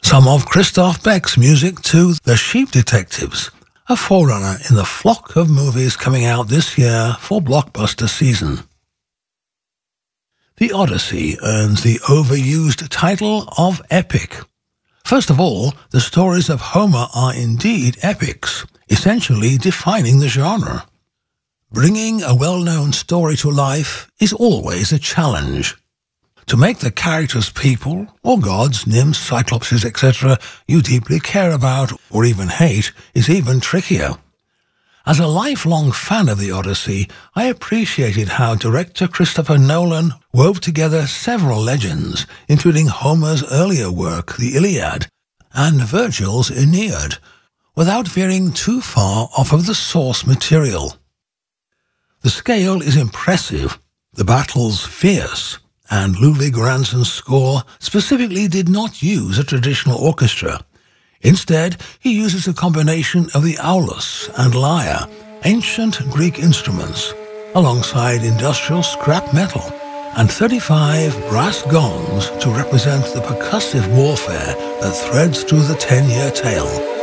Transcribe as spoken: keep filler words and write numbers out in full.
some of Christoph Beck's music to The Sheep Detectives, a forerunner in the flock of movies coming out this year for blockbuster season. The Odyssey earns the overused title of epic. First of all, the stories of Homer are indeed epics, essentially defining the genre. Bringing a well-known story to life is always a challenge. To make the characters people, or gods, nymphs, cyclopses, et cetera you deeply care about or even hate is even trickier. As a lifelong fan of the Odyssey, I appreciated how director Christopher Nolan wove together several legends, including Homer's earlier work, the Iliad, and Virgil's Aeneid, without veering too far off of the source material. The scale is impressive, the battles fierce, and Ludwig Göransson's score specifically did not use a traditional orchestra. Instead, he uses a combination of the aulos and lyre, ancient Greek instruments, alongside industrial scrap metal, and thirty-five brass gongs to represent the percussive warfare that threads through the ten-year tale.